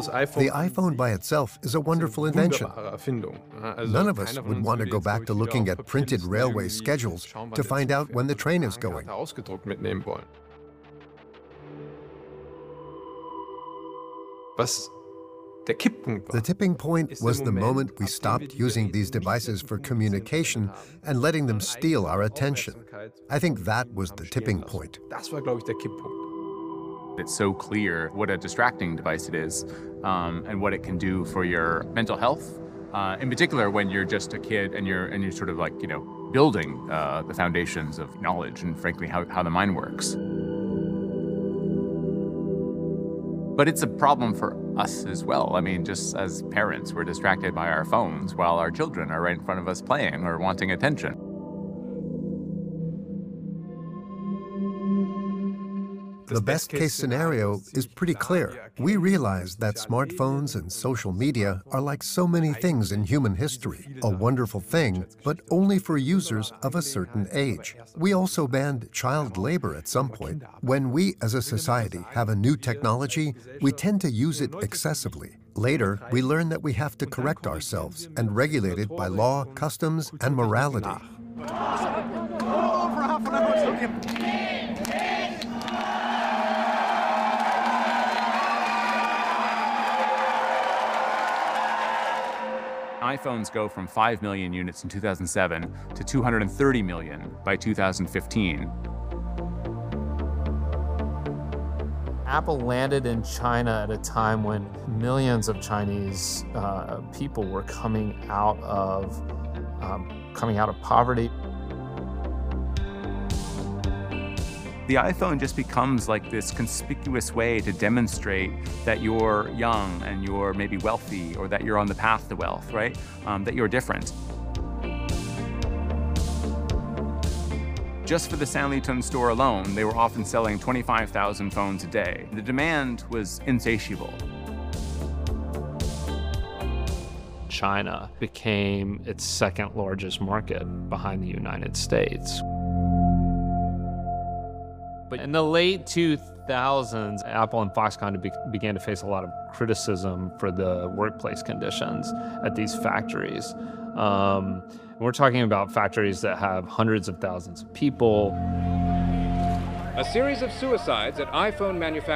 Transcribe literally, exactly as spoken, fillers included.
The iPhone by itself is a wonderful invention. None of us would want to go back to looking at printed railway schedules to find out when the train is going. The tipping point was the moment we stopped using these devices for communication and letting them steal our attention. I think that was the tipping point. It's so clear what a distracting device it is um, and what it can do for your mental health. Uh, in particular, when you're just a kid and you're and you're sort of like, you know, building uh, the foundations of knowledge and frankly how, how the mind works. But it's a problem for us as well. I mean, just as parents, we're distracted by our phones while our children are right in front of us playing or wanting attention. The best case scenario is pretty clear. We realize that smartphones and social media are like so many things in human history, a wonderful thing, but only for users of a certain age. We also banned child labor at some point. When we as a society have a new technology, we tend to use it excessively. Later, we learn that we have to correct ourselves and regulate it by law, customs, and morality. iPhones go from five million units in two thousand seven to two hundred thirty million by two thousand fifteen. Apple landed in China at a time when millions of Chinese uh, people were coming out of um, coming out of poverty. The iPhone just becomes like this conspicuous way to demonstrate that you're young and you're maybe wealthy, or that you're on the path to wealth, right? Um, that you're different. Just for the Sanlitun store alone, they were often selling twenty-five thousand phones a day. The demand was insatiable. China became its second largest market behind the United States. But in the late two thousands, Apple and Foxconn be began to face a lot of criticism for the workplace conditions at these factories. Um, we're talking about factories that have hundreds of thousands of people. A series of suicides at iPhone manufacturers.